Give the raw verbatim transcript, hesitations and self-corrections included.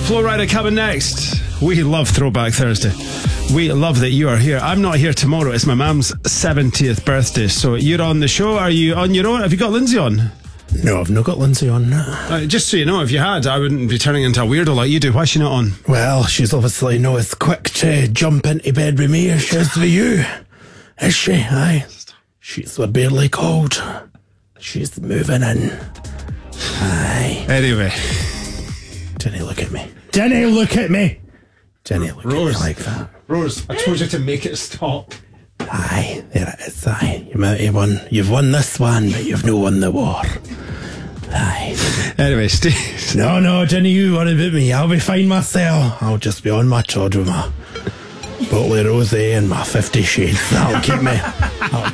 Flo Rida coming next. We love Throwback Thursday. We love that you are here. I'm not here tomorrow. It's my mum's seventieth birthday. So you're on the show. Are you on your own? Have you got Lindsay on? No, I've not got Lindsay on. Uh, just so you know, if you had, I wouldn't be turning into a weirdo like you do. Why is she not on? Well, she's obviously not as quick to jump into bed with me as she is with you. Is she? Aye. She's barely cold. She's moving in. Aye. Anyway. Jenny, look at me. Jenny, look at me. Jenny, look Rose. at me like that. Rose, I told you to make it stop. Aye, there it is. Aye, you might have won. You've won this one, but you've no won the war. Aye. Anyway, Steve. No, no, Jenny, you worry about me. I'll be fine myself. I'll just be on my chod with my bottle of rosé and my Fifty Shades. That'll keep me. That'll